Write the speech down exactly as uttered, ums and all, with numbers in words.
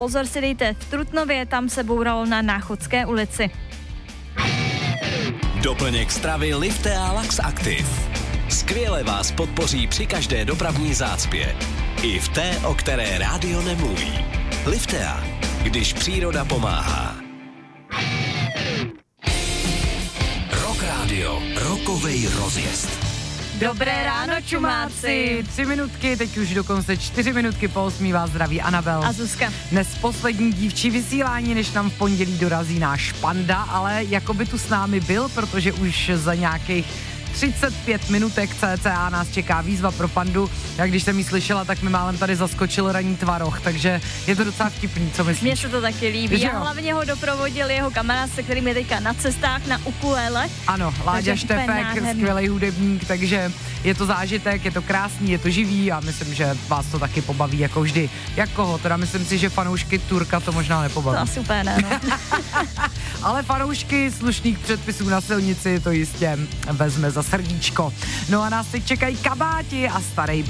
Pozor si dejte v Trutnově, tam se bouralo na Náchodské ulici. Doplněk stravy Liftea Lax Active. Skvěle vás podpoří při každé dopravní zácpě. I v té, o které rádio nemluví. Liftea, když příroda pomáhá. Rock Radio, rokovej rozjezd. Dobré ráno, čumáci. Tři minutky, teď už dokonce čtyři minutky po osmí vás zdraví Anabel. A Zuzka. Dnes poslední dívčí vysílání, než nám v pondělí dorazí náš Panda, ale jako by tu s námi byl, protože už za nějakých třicet pět minutek cca nás čeká výzva pro Pandu. Jak když jsem ji slyšela, tak mi málem tady zaskočil ranní tvaroh, takže je to docela vtipný, co myslíš? Mně se to taky líbí. A hlavně ho doprovodil jeho kamarád, se kterým je teďka na cestách na ukulele. Ano, Láďa Štefek, skvělý hudebník, takže je to zážitek, je to krásný, je to živý a myslím, že vás to taky pobaví jako vždy. Jak koho? Teda myslím si, že fanoušky Turka to možná nepobaví. To asi úplně ne, no. Ale fanoušky slušných předpisů na silnici to jistě vezme za srdíčko. No a nás teď čekají kabáti a starý